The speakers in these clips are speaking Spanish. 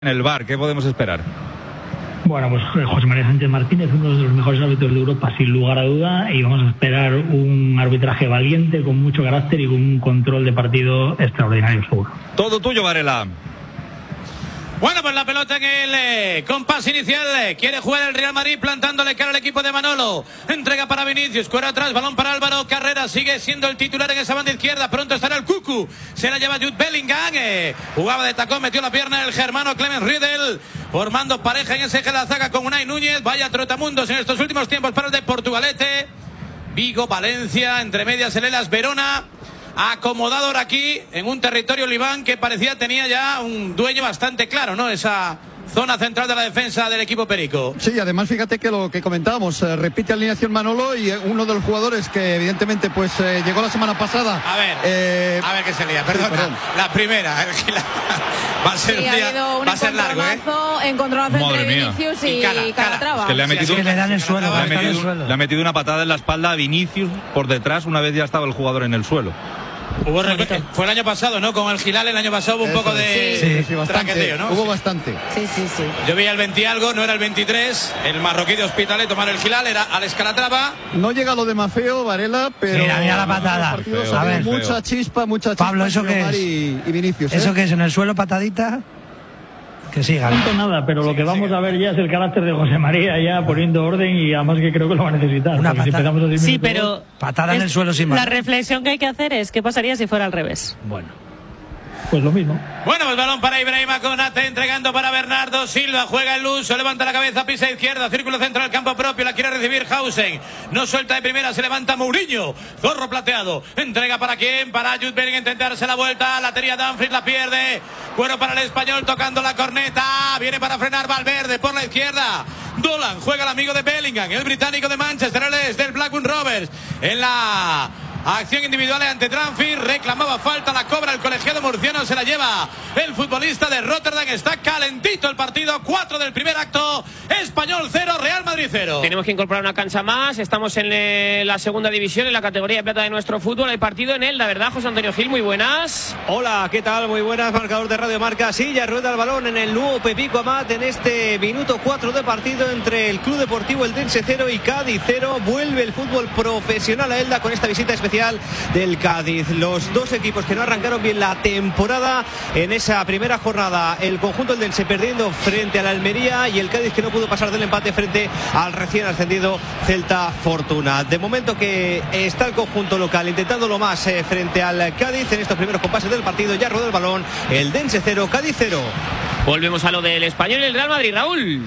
En el VAR, ¿qué podemos esperar? Bueno, pues José María Sánchez Martínez, uno de los mejores árbitros de Europa, sin lugar a duda, y vamos a esperar un arbitraje valiente, con mucho carácter y con un control de partido extraordinario, seguro. Todo tuyo, Varela. Bueno, pues la pelota en el compás inicial. Quiere jugar el Real Madrid plantándole cara al equipo de Manolo. Entrega para Vinicius, cuero atrás, balón para Álvaro Carrera. Sigue siendo el titular en esa banda izquierda. Pronto estará el Cucu. Se la lleva Jude Bellingham. Jugaba de tacón, metió la pierna el germano Clemens Riedel, formando pareja en ese eje de la zaga con Unai Núñez. Vaya trotamundos en estos últimos tiempos para el de Portugalete. Vigo, Valencia, entre medias el Hellas Verona. Acomodador aquí en un territorio Libán que parecía tenía ya un dueño bastante claro, ¿no? Esa zona central de la defensa del equipo perico. Sí, además fíjate que lo que comentábamos, repite alineación Manolo y uno de los jugadores que evidentemente pues llegó la semana pasada. A ver qué se lía, perdona. Sí, perdón. La primera, va a ser un día, va a ser largo, encontronazo entre Vinicius y Calatrava. Es que le ha metido, le dan el suelo, le ha metido una patada en la espalda a Vinicius por detrás una vez ya estaba el jugador en el suelo. Fue el año pasado, ¿no? Con el Gilal el año pasado hubo un poco de traqueteo, ¿no? Hubo bastante. Sí. Yo vi el 20 algo, no era el 23. El marroquí de Hospitalet tomar el Gilal, era Alex Calatrava. No llega lo de Mafeo, Varela, pero mira la patada. A ver, mucha chispa, Pablo, ¿eso qué es? Y Vinicius, ¿Eso qué es? ¿En el suelo patadita? Que sigan. No nada, pero lo que vamos a ver ya es el carácter de José María ya poniendo orden, y además que creo que lo va a necesitar. Una patada. Sí, pero patada en el suelo sin más. La reflexión que hay que hacer es ¿qué pasaría si fuera al revés? Bueno, pues lo mismo. Bueno, el balón para Ibrahima Konate, entregando para Bernardo Silva, juega el uso, levanta la cabeza, pisa izquierda, círculo central, campo propio, la quiere recibir Hausen, no suelta de primera, se levanta Mourinho, zorro plateado, entrega para quién, para Jude Bellingham, intentarse la vuelta, la tenía Dumfries, la pierde, cuero para el español, tocando la corneta, viene para frenar Valverde por la izquierda, Dolan, juega el amigo de Bellingham, el británico de Manchester, él es del Blackburn Rovers, en la acción individual ante Dumfries, reclamaba falta, la cobra el colegiado murciano, se la lleva el futbolista de Rotterdam. Está calentito el partido, 4 del primer acto, Español 0, Real Madrid 0. Tenemos que incorporar una cancha más, estamos en la segunda división, en la categoría de plata de nuestro fútbol. Hay partido en Elda, ¿verdad, José Antonio Gil? Muy buenas. Hola, ¿qué tal? Muy buenas, marcador de Radio Marca. Sí, ya rueda el balón en el nuevo Pepico Amat en este minuto 4 de partido entre el Club Deportivo Eldense 0 y Cádiz 0. Vuelve el fútbol profesional a Elda con esta visita especial del Cádiz. Los dos equipos que no arrancaron bien la temporada en esa primera jornada, el conjunto eldense perdiendo frente al Almería y el Cádiz que no pudo pasar del empate frente al recién ascendido Celta Fortuna. De momento que está el conjunto local intentándolo más frente al Cádiz en estos primeros compases del partido. Ya rodó el balón, Eldense 0, Cádiz 0. Volvemos a lo del Español y el Real Madrid, Raúl.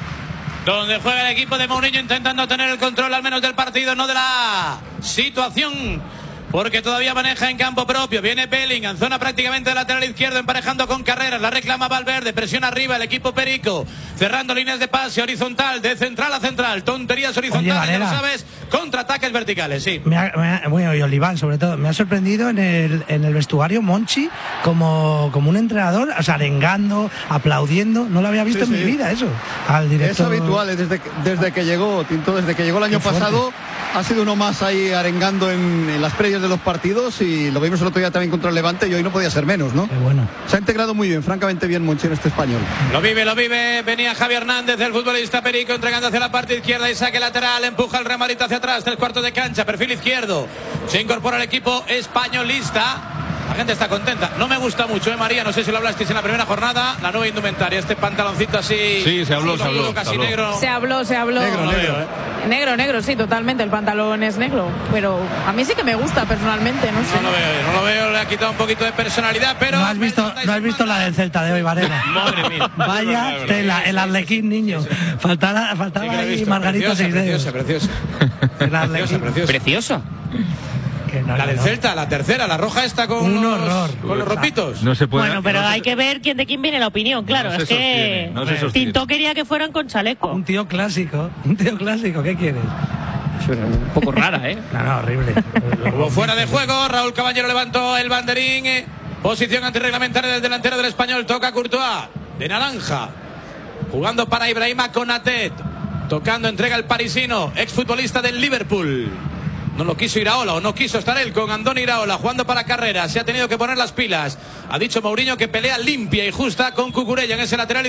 Donde juega el equipo de Mourinho intentando tener el control al menos del partido, no de la situación, porque todavía maneja en campo propio. Viene Bellingham, zona prácticamente de lateral izquierdo, emparejando con Carreras, la reclama Valverde, presión arriba el equipo perico, cerrando líneas de pase horizontal, de central a central, tonterías horizontales, ya lo sabes, contraataques verticales, sí. Bueno, y Oliván sobre todo, me ha sorprendido en el vestuario Monchi como un entrenador, o sea, arengando, aplaudiendo, no lo había visto en mi vida eso, al director. Es habitual, desde que llegó, Tinto, desde que llegó el año pasado, ha sido uno más ahí arengando en las previas de los partidos, y lo vimos el otro día también contra el Levante y hoy no podía ser menos, ¿no? Qué bueno. Se ha integrado muy bien, francamente bien Monchi en este Español. Lo vive, venía Javi Hernández, el futbolista perico, entregando hacia la parte izquierda y saque lateral, empuja el Real Madrid hacia atrás, 3/4 de cancha, perfil izquierdo, se incorpora el equipo españolista. La gente está contenta. No me gusta mucho, María, no sé si lo hablasteis en la primera jornada, la nueva indumentaria, este pantaloncito así. Sí, se habló. Casi negro. Se habló. Negro, sí, totalmente, el pantalón es negro, pero a mí sí que me gusta personalmente, no sé. No lo veo, le ha quitado un poquito de personalidad, pero... No has visto la del Celta de hoy, Varela. Madre mía. Vaya tela, el Arlequín, niño. Faltaba ahí Margarita Seixdeos. Preciosa. Preciosa. La del Celta, la tercera, la roja esta con los ropitos. No se puede. Bueno, pero hay que ver de quién viene la opinión, claro. Es que Tinto quería que fueran con chaleco. Un tío clásico, ¿qué quieres? Un poco rara, ¿eh? No, horrible. Hubo fuera de juego, Raúl Caballero levantó el banderín. Posición antirreglamentaria del delantero del Español, toca Courtois, de naranja. Jugando para Ibrahima Konate. Tocando, entrega el parisino, exfutbolista del Liverpool. No lo quiso Iraola, o no quiso estar él con Andoni Iraola jugando para Carrera. Se ha tenido que poner las pilas. Ha dicho Mourinho que pelea limpia y justa con Cucurella en ese lateral.